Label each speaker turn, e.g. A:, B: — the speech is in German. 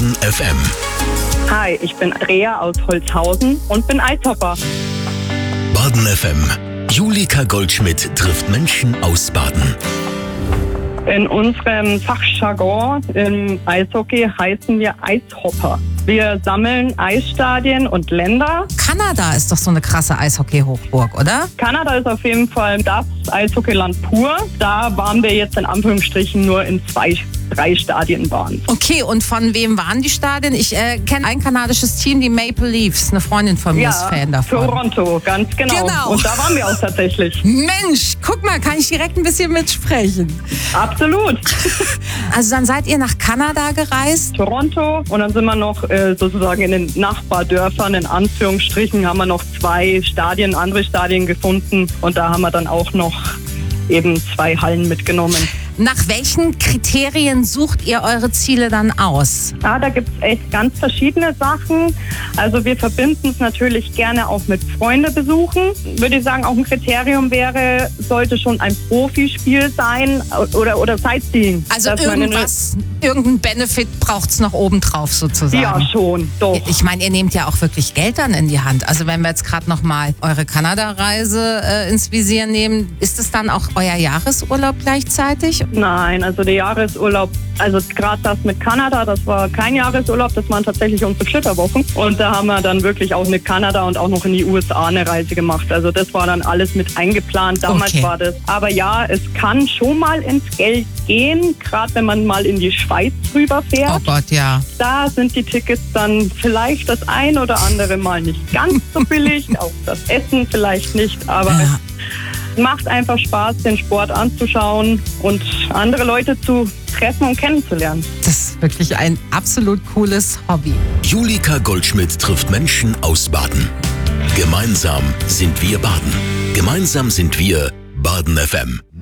A: Baden FM.
B: Hi, ich bin Andrea aus Holzhausen und bin Eishopper.
A: Baden FM. Julika Goldschmidt trifft Menschen aus Baden.
B: In unserem Fachjargon im Eishockey heißen wir Eishopper. Wir sammeln Eisstadien und Länder.
C: Kanada ist doch so eine krasse Eishockey-Hochburg, oder?
B: Kanada ist auf jeden Fall das Eishockeyland pur. Da waren wir jetzt in Anführungsstrichen nur in 3 Stadien waren.
C: Okay, und von wem waren die Stadien? Ich kenne ein kanadisches Team, die Maple Leafs. Eine Freundin von mir ist Fan davon.
B: Toronto, ganz genau. Und da waren wir auch tatsächlich.
C: Mensch, guck mal, kann ich direkt ein bisschen mitsprechen.
B: Absolut.
C: Also dann seid ihr nach Kanada gereist?
B: Toronto und dann sind wir noch sozusagen in den Nachbardörfern, in Anführungsstrichen, haben wir noch 2 Stadien, andere Stadien gefunden und da haben wir dann auch noch eben 2 Hallen mitgenommen.
C: Nach welchen Kriterien sucht ihr eure Ziele dann aus?
B: Ja, da gibt es echt ganz verschiedene Sachen. Also wir verbinden es natürlich gerne auch mit Freundebesuchen. Würde ich sagen, auch ein Kriterium wäre, sollte schon ein Profispiel sein oder Sightseeing.
C: Also irgendein Benefit braucht es noch obendrauf sozusagen.
B: Ja, schon, doch.
C: Ich meine, ihr nehmt ja auch wirklich Geld dann in die Hand. Also wenn wir jetzt gerade nochmal eure Kanada-Reise ins Visier nehmen, ist es dann auch euer Jahresurlaub gleichzeitig?
B: Nein, also der Jahresurlaub, also gerade das mit Kanada, das war kein Jahresurlaub, das waren tatsächlich unsere Flitterwochen. Und da haben wir dann wirklich auch mit Kanada und auch noch in die USA eine Reise gemacht. Also das war dann alles mit eingeplant, damals war das. Aber ja, es kann schon mal ins Geld gehen, gerade wenn man mal in die Schweiz rüberfährt.
C: Oh Gott, ja.
B: Da sind die Tickets dann vielleicht das ein oder andere Mal nicht ganz so billig, auch das Essen vielleicht nicht, aber es macht einfach Spaß, den Sport anzuschauen und andere Leute zu treffen und kennenzulernen.
C: Das ist wirklich ein absolut cooles Hobby.
A: Julika Goldschmidt trifft Menschen aus Baden. Gemeinsam sind wir Baden. Gemeinsam sind wir Baden FM.